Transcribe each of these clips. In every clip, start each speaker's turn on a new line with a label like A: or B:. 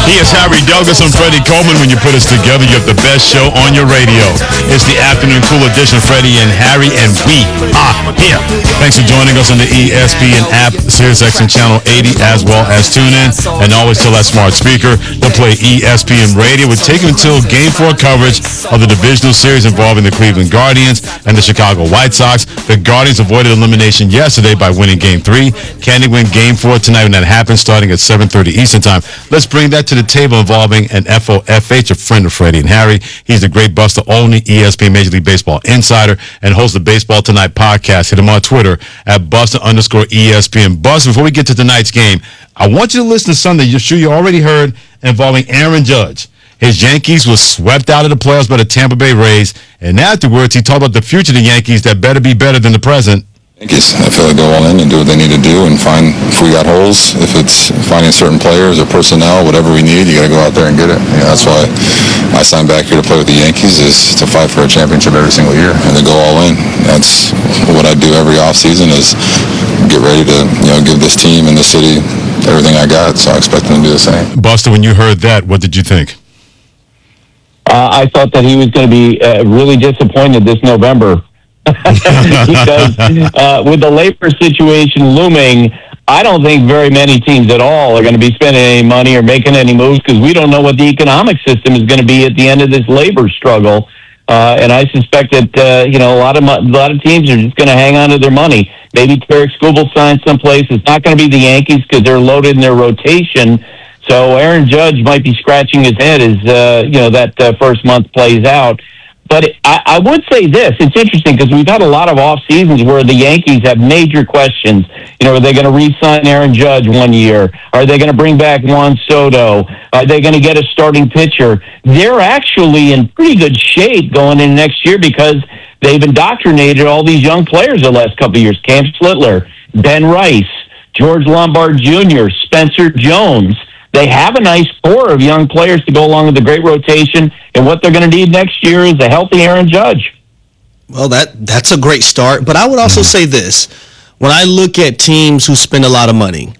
A: He is Harry Douglas and Freddie Coleman. When you put us together, you have the best show on your radio. It's the Afternoon Cool Edition, Freddie and Harry, and we are here. Thanks for joining us on the ESPN app, SiriusXM Channel 80, as well as TuneIn. And always tell that smart speaker to play ESPN Radio. We're taking until Game 4 coverage of the divisional series involving the Cleveland Guardians and the Chicago White Sox. The Guardians avoided elimination yesterday by winning Game 3. Can they win Game 4 tonight when that happens, starting at 7:30 Eastern Time? Let's bring that to the table involving an FOFH, a friend of Freddie and Harry. He's the great Buster Olney, ESPN Major League Baseball insider, and hosts the Baseball Tonight podcast. Hit him on Twitter at Buster_ESPN. Buster, before we get to tonight's game, I want you to listen to something you're sure you already heard involving Aaron Judge. His Yankees were swept out of the playoffs by the Tampa Bay Rays, and afterwards he talked about the future of the Yankees that better be better than the present.
B: I feel like go all in and do what they need to do and find if we got holes, if it's finding certain players or personnel, whatever we need, you got to go out there and get it. That's why I signed back here to play with the Yankees, is to fight for a championship every single year and to go all in. That's what I do every offseason, is get ready to give this team and the city everything I got. So I expect them to do the same.
A: Buster, when you heard that, what did you think?
C: I thought that he was going to be really disappointed this November. Because with the labor situation looming, I don't think very many teams at all are going to be spending any money or making any moves, because we don't know what the economic system is going to be at the end of this labor struggle. And I suspect that a lot of teams are just going to hang on to their money. Maybe Tarek Skubal signs someplace. It's not going to be the Yankees because they're loaded in their rotation. So Aaron Judge might be scratching his head as that first month plays out. But I would say this. It's interesting because we've had a lot of off seasons where the Yankees have major questions. Are they going to re-sign Aaron Judge 1 year? Are they going to bring back Juan Soto? Are they going to get a starting pitcher? They're actually in pretty good shape going in next year because they've indoctrinated all these young players the last couple of years. Cam Slittler, Ben Rice, George Lombard Jr., Spencer Jones. They have a nice core of young players to go along with the great rotation, and what they're going to need next year is a healthy Aaron Judge.
D: Well, that's a great start, but I would also say this. When I look at teams who spend a lot of money,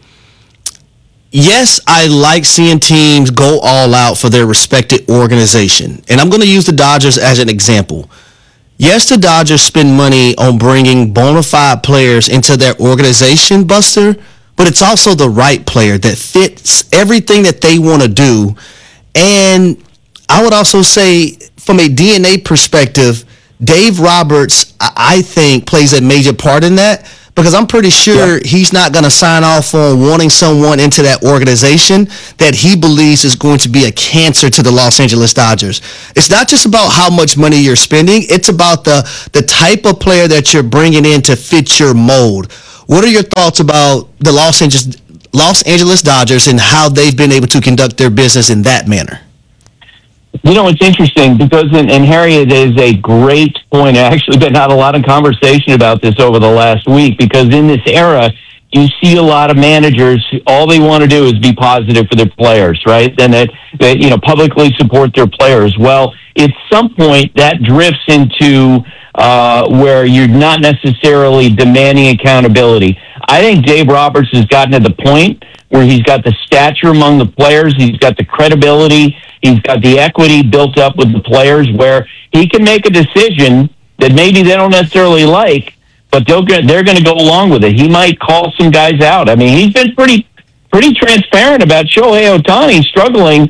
D: yes, I like seeing teams go all out for their respected organization, and I'm going to use the Dodgers as an example. Yes, the Dodgers spend money on bringing bona fide players into their organization, Buster, but it's also the right player that fits everything that they want to do. And I would also say, from a DNA perspective, Dave Roberts, I think, plays a major part in that, because I'm pretty sure he's not going to sign off on wanting someone into that organization that he believes is going to be a cancer to the Los Angeles Dodgers. It's not just about how much money you're spending. It's about the type of player that you're bringing in to fit your mold. What are your thoughts about the Los Angeles Dodgers and how they've been able to conduct their business in that manner?
C: It's interesting because, and Harry, it is a great point. I've actually been had a lot of conversation about this over the last week, because in this era, you see a lot of managers, all they want to do is be positive for their players, right? And that publicly support their players. Well, at some point, that drifts into where you're not necessarily demanding accountability. I think Dave Roberts has gotten to the point where he's got the stature among the players, he's got the credibility, he's got the equity built up with the players, where he can make a decision that maybe they don't necessarily like, but they're going to go along with it. He might call some guys out. I mean, he's been pretty transparent about Shohei Ohtani struggling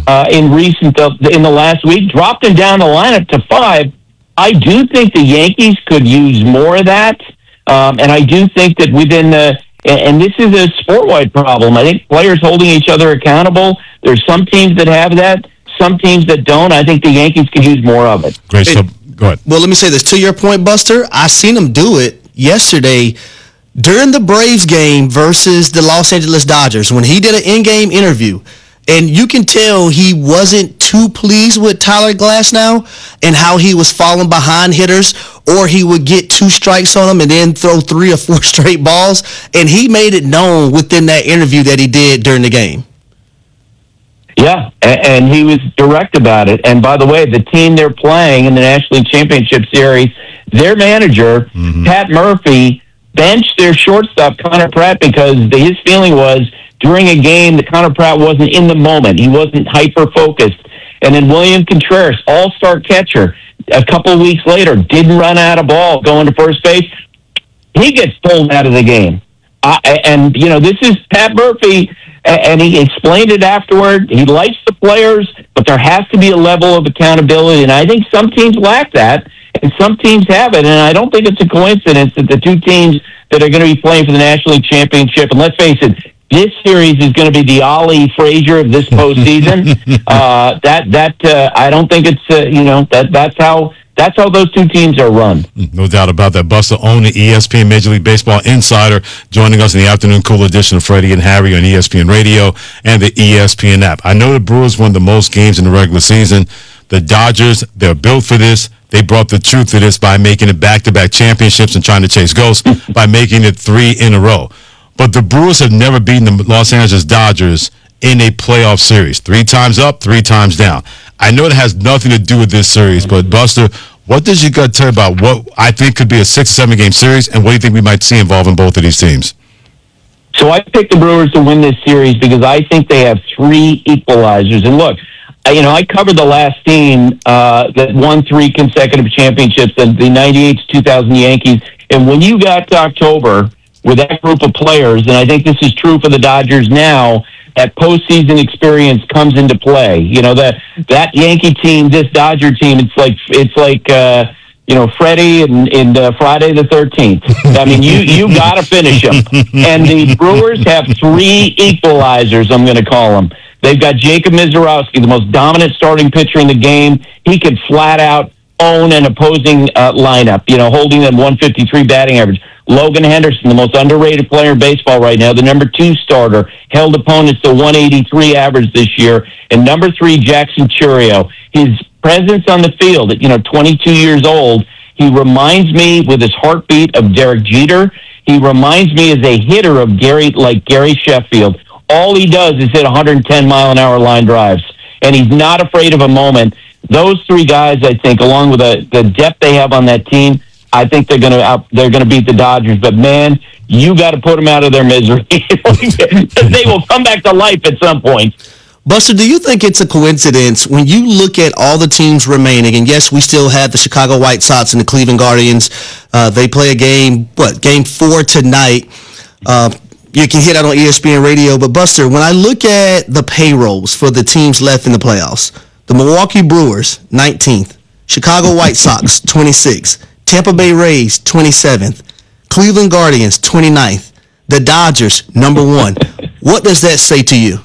C: in the last week, dropped him down the lineup to 5. I do think the Yankees could use more of that, and I do think that within and this is a sport-wide problem. I think players holding each other accountable. There's some teams that have that, some teams that don't. I think the Yankees could use more of it.
A: Great. So, go ahead.
D: Well, let me say this. To your point, Buster, I seen them do it yesterday during the Braves game versus the Los Angeles Dodgers when he did an in-game interview. And you can tell he wasn't too pleased with Tyler Glasnow and how he was falling behind hitters, or he would get 2 strikes on him and then throw 3 or 4 straight balls. And he made it known within that interview that he did during the game.
C: Yeah, and he was direct about it. And by the way, the team they're playing in the National League Championship Series, their manager, Pat Murphy, bench their shortstop, Connor Pratt, because his feeling was during a game that Connor Pratt wasn't in the moment. He wasn't hyper-focused. And then William Contreras, all-star catcher, a couple of weeks later, didn't run out of ball going to first base. He gets pulled out of the game. This is Pat Murphy, and he explained it afterward. He likes the players, but there has to be a level of accountability, and I think some teams lack that, and some teams have it, and I don't think it's a coincidence that the two teams that are going to be playing for the National League Championship, and let's face it, this series is going to be the Ollie Frazier of this postseason. I don't think it's that's how those two teams are run.
A: No doubt about that. Buster Olney, ESPN Major League Baseball insider, joining us in the afternoon cool edition of Freddie and Harry on ESPN Radio and the ESPN app. I know the Brewers won the most games in the regular season. The Dodgers, they're built for this. They brought the truth to this by making it back-to-back championships and trying to chase ghosts by making it 3 in a row. But the Brewers have never beaten the Los Angeles Dodgers in a playoff series. 3 times up, 3 times down. I know it has nothing to do with this series, but Buster, what does your gut tell you about what I think could be a 6 or 7 game series, and what do you think we might see involving both of these teams?
C: So I picked the Brewers to win this series because I think they have 3 equalizers. And look, I covered the last team that won 3 consecutive championships, the 98 to 2000 Yankees. And when you got to October with that group of players, and I think this is true for the Dodgers now, that postseason experience comes into play. That Yankee team, this Dodger team, it's like Freddie and Friday the 13th. I mean, you got to finish them. And the Brewers have 3 equalizers, I'm going to call them. They've got Jacob Mizorowski, the most dominant starting pitcher in the game. He could flat out own an opposing lineup, holding them 153 batting average. Logan Henderson, the most underrated player in baseball right now, the number 2 starter, held opponents to 183 average this year. And number 3, Jackson Chourio. His presence on the field at 22 years old, he reminds me with his heartbeat of Derek Jeter. He reminds me as a hitter of Gary Sheffield. All he does is hit 110-mile-an-hour line drives, and he's not afraid of a moment. Those 3 guys, I think, along with the depth they have on that team, I think they're going to beat the Dodgers. But man, you got to put them out of their misery. They will come back to life at some point.
D: Buster, do you think it's a coincidence when you look at all the teams remaining, and yes, we still have the Chicago White Sox and the Cleveland Guardians. They play a game 4 tonight. You can hear that on ESPN Radio. But Buster, when I look at the payrolls for the teams left in the playoffs, the Milwaukee Brewers, 19th. Chicago White Sox, 26th. Tampa Bay Rays, 27th. Cleveland Guardians, 29th. The Dodgers, number 1. What does that say to you?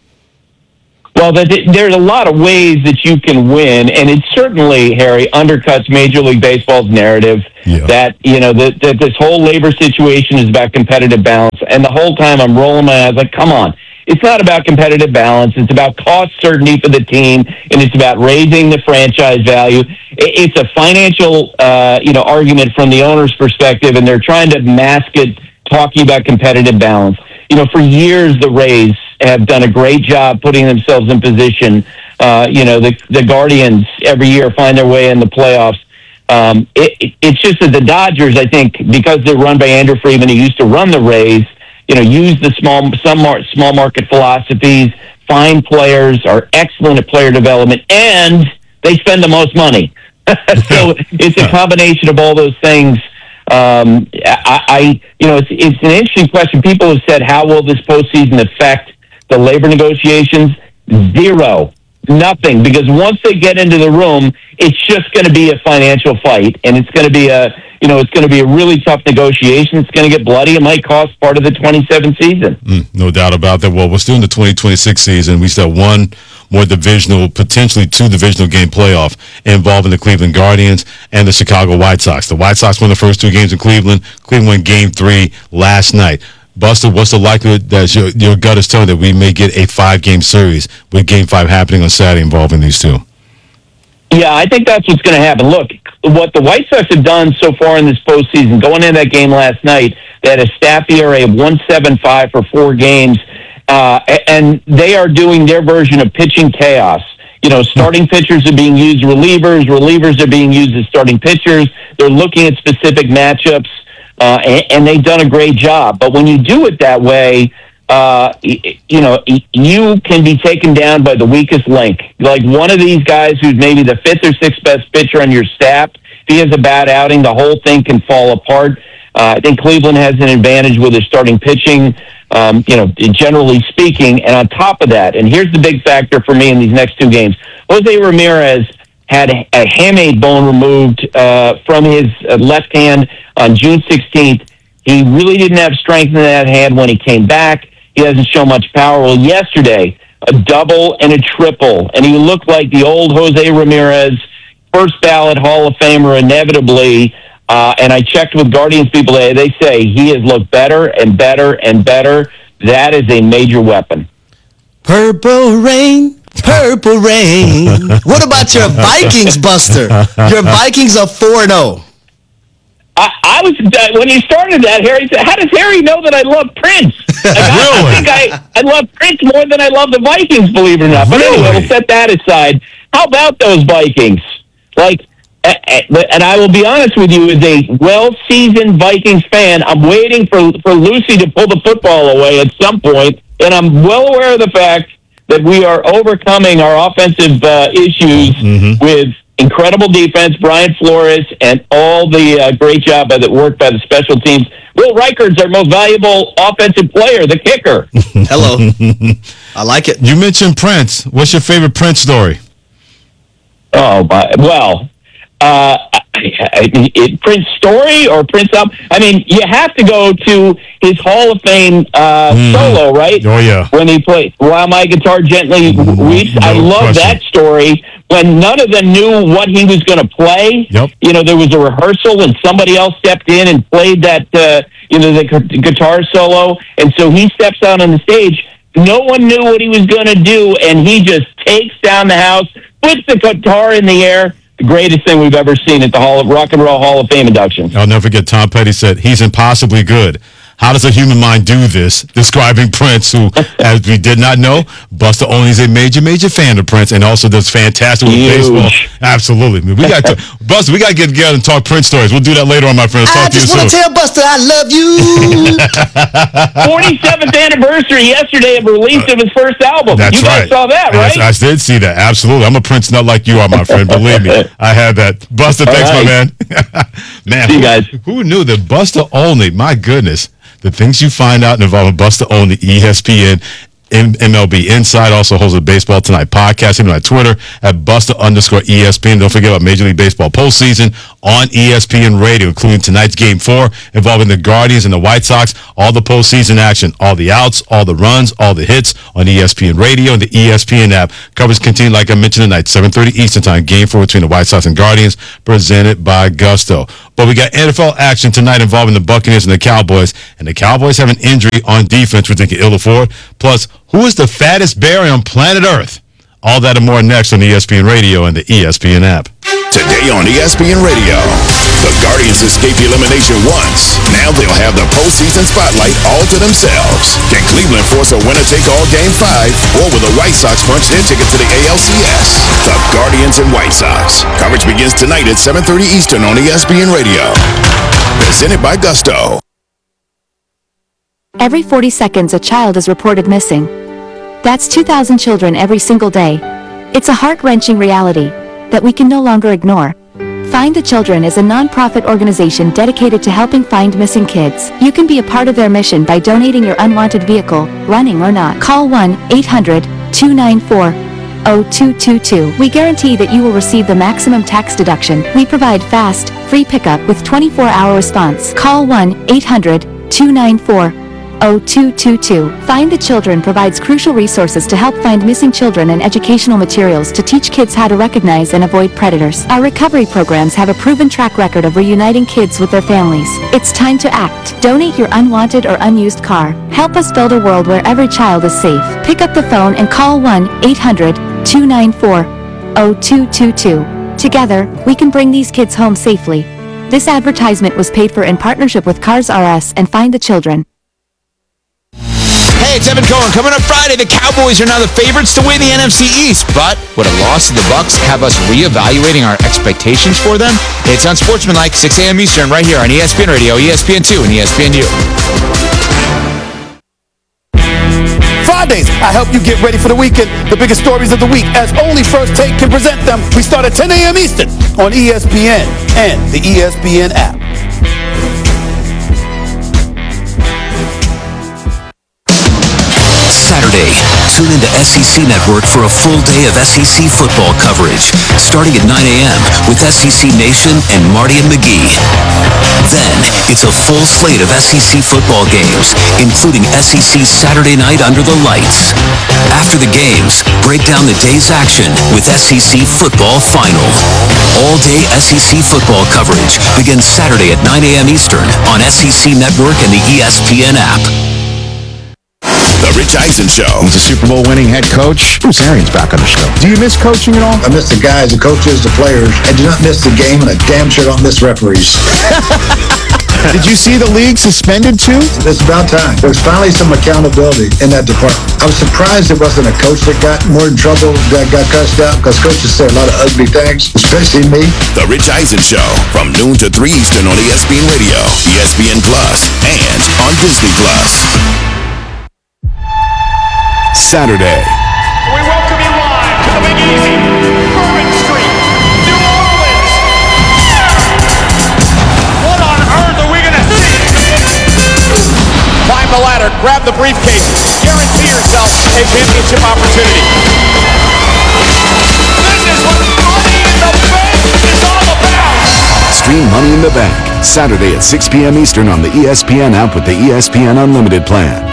C: Well, there's a lot of ways that you can win, and it certainly, Harry, undercuts Major League Baseball's narrative that, that this whole labor situation is about competitive balance. And the whole time I'm rolling my eyes like, come on. It's not about competitive balance. It's about cost certainty for the team, and it's about raising the franchise value. It's a financial, argument from the owner's perspective, and they're trying to mask it, talking about competitive balance. For years, the Rays have done a great job putting themselves in position. The Guardians every year find their way in the playoffs. It's just that the Dodgers, I think, because they're run by Andrew Friedman, who used to run the Rays, use the small market philosophies, find players, are excellent at player development, and they spend the most money. So it's a combination of all those things. It's an interesting question. People have said, how will this postseason affect the labor negotiations? 0. Nothing, because once they get into the room, it's just going to be a financial fight, and it's going to be a really tough negotiation. It's going to get bloody. It might cost part of the 27 season.
A: No doubt about that. Well, we're still in the 2026 season. We still have one more potentially 2 divisional game playoff involving the Cleveland Guardians and the Chicago White Sox. The White Sox won the first 2 games in Cleveland. Cleveland won Game 3 last night. Buster, what's the likelihood that your gut is telling that we may get a 5-game series with Game 5 happening on Saturday involving these 2?
C: Yeah, I think that's what's going to happen. Look, what the White Sox have done so far in this postseason, going into that game last night, they had a staff ERA of 1.75 for 4 games, and they are doing their version of pitching chaos. Starting pitchers are being used relievers are being used as starting pitchers. They're looking at specific matchups. and they've done a great job. But when you do it that way, you can be taken down by the weakest link. Like one of these guys who's maybe the fifth or sixth best pitcher on your staff, if he has a bad outing, the whole thing can fall apart. I think Cleveland has an advantage with their starting pitching, generally speaking. And on top of that, and here's the big factor for me in these next two games, Jose Ramirez had a hamate bone removed from his left hand on June 16th. He really didn't have strength in that hand when he came back. He doesn't show much power. Well, yesterday, a double and a triple, and he looked like the old Jose Ramirez, first ballot Hall of Famer inevitably. And I checked with Guardians people today. They say he has looked better and better and better. That is a major weapon.
D: Purple rain. Purple rain. What about your Vikings, Buster? Your Vikings are 4-0.
C: I was when you started that, Harry said, "How does Harry know that I love Prince?" Like,
A: Really?
C: I think I love Prince more than I love the Vikings, believe it or not. But anyway, we'll set that aside. How about those Vikings? And I will be honest with you, as a well-seasoned Vikings fan, I'm waiting for Lucy to pull the football away at some point, and I'm well aware of the fact that we are overcoming our offensive issues with incredible defense, Brian Flores, and all the great job that work by the special teams. Will Reichard's our most valuable offensive player, the kicker.
D: Hello. I like it.
A: You mentioned Prince. What's your favorite Prince story?
C: Prince story or Prince up? I mean, you have to go to his Hall of Fame solo, right?
A: Oh, yeah.
C: When he played While My Guitar Gently Weeps. I love that story. When none of them knew what he was going to play, there was a rehearsal and somebody else stepped in and played that, the guitar solo. And so he steps out on the stage. No one knew what he was going to do, and he just takes down the house, puts the guitar in the air. The greatest thing we've ever seen at the Rock and Roll Hall of Fame induction.
A: I'll never forget Tom Petty said, "He's impossibly good. How does a human mind do this?" Describing Prince, who, as we did not know, Buster Olney is a major fan of Prince and also does fantastic with baseball. Absolutely. We got to, Buster, we got to get together and talk Prince stories. We'll do that later on, my friends.
D: I just want to tell Buster I love you.
C: 47th anniversary yesterday of release of his first album.
A: That's
C: you guys saw that, right?
A: I did see that. Absolutely. I'm a Prince nut like you are, my friend. Believe me. I had that. Buster, thanks, my man. Man,
C: see you guys.
A: Who knew that Buster Olney, my goodness, the things you find out involving Buster Olney, ESPN, MLB Inside, also hosts a Baseball Tonight podcast, even on Twitter at Buster_ESPN. Don't forget about Major League Baseball postseason on ESPN Radio, including tonight's Game 4 involving the Guardians and the White Sox. All the postseason action, all the outs, all the runs, all the hits on ESPN Radio and the ESPN app. Coverage continue, like I mentioned tonight, 7:30 Eastern Time, Game 4 between the White Sox and Guardians, presented by Gusto. But we got NFL action tonight involving the Buccaneers and the Cowboys. And the Cowboys have an injury on defense we're thinking ill afford. Plus, who is the fattest bear on planet Earth? All that and more next on ESPN Radio and the ESPN app.
E: Today on ESPN Radio, the Guardians escape elimination once. Now they'll have the postseason spotlight all to themselves. Can Cleveland force a winner-take-all Game 5? Or will the White Sox punch their ticket to the ALCS? The Guardians and White Sox. Coverage begins tonight at 7:30 Eastern on ESPN Radio. Presented by Gusto.
F: Every 40 seconds, a child is reported missing. That's 2,000 children every single day. It's a heart-wrenching reality that we can no longer ignore. Find the Children is a non-profit organization dedicated to helping find missing kids. You can be a part of their mission by donating your unwanted vehicle, running or not. Call 1-800-294-0222. We guarantee that you will receive the maximum tax deduction. We provide fast, free pickup with 24-hour response. Call 1-800-294-0222. Find the Children provides crucial resources to help find missing children and educational materials to teach kids how to recognize and avoid predators. Our recovery programs have a proven track record of reuniting kids with their families. It's time to act. Donate your unwanted or unused car. Help us build a world where every child is safe. Pick up the phone and call 1-800-294-0222. Together, we can bring these kids home safely. This advertisement was paid for in partnership with Cars R Us and Find the Children.
G: Hey, it's Evan Cohen. Coming up Friday, the Cowboys are now the favorites to win the NFC East. But would a loss to the Bucs have us reevaluating our expectations for them? It's Unsportsmanlike, 6 a.m. Eastern, right here on ESPN Radio, ESPN2, and ESPNU.
H: Fridays, I help you get ready for the weekend. The biggest stories of the week, as only First Take can present them. We start at 10 a.m. Eastern on ESPN and the ESPN app.
I: Saturday, tune into SEC Network for a full day of SEC football coverage, starting at 9 a.m. with SEC Nation and Marty and McGee. Then, it's a full slate of SEC football games, including SEC Saturday Night Under the Lights. After the games, break down the day's action with SEC Football Final. All-day SEC football coverage begins Saturday at 9 a.m. Eastern on SEC Network and the ESPN app.
E: The Rich Eisen Show.
J: He's a Super Bowl winning head coach. Bruce Arians back on the show. Do you miss coaching at all?
K: I miss the guys, the coaches, the players. I do not miss the game, and I damn sure don't miss referees.
J: Did you see the league suspended too?
K: It's about time. There's finally some accountability in that department. I was surprised there wasn't a coach that got more in trouble, that got cussed out, because coaches say a lot of ugly things, especially me.
E: The Rich Eisen Show, from noon to 3 Eastern on ESPN Radio, ESPN Plus, and on Disney Plus. Saturday.
L: We welcome you live to the Big Easy, Bourbon Street, New Orleans. What on earth are we going to see? Climb the ladder, grab the briefcase, guarantee yourself a championship opportunity. This is what Money in the Bank is all about.
E: Stream Money in the Bank, Saturday at 6 p.m. Eastern on the ESPN app with the ESPN Unlimited plan.